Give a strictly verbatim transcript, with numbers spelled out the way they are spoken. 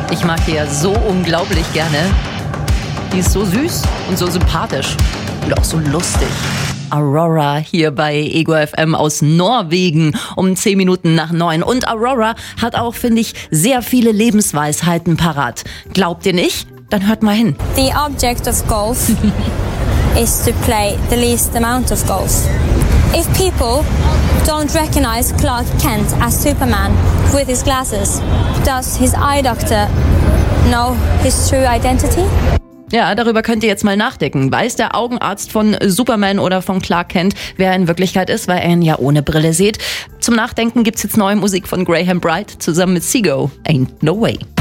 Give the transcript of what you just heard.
Ich mag die ja so unglaublich gerne. Die ist so süß und so sympathisch und auch so lustig. Aurora hier bei Ego F M aus Norwegen um zehn Minuten nach neun. Und Aurora hat auch, finde ich, sehr viele Lebensweisheiten parat. Glaubt ihr nicht? Dann hört mal hin. The object of golf is to play the least amount of golf. If people don't recognize Clark Kent as Superman with his glasses, does his eye doctor know his true identity? Ja, darüber könnt ihr jetzt mal nachdenken. Weiß der Augenarzt von Superman oder von Clark Kent, wer er in Wirklichkeit ist, weil er ihn ja ohne Brille sieht? Zum Nachdenken gibt's jetzt neue Musik von Graham Bright zusammen mit Seago. Ain't No Way.